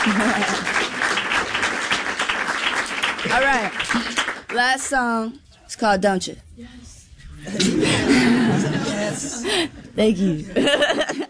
All right. Last song. It's called Don't You. Yes. Thank you.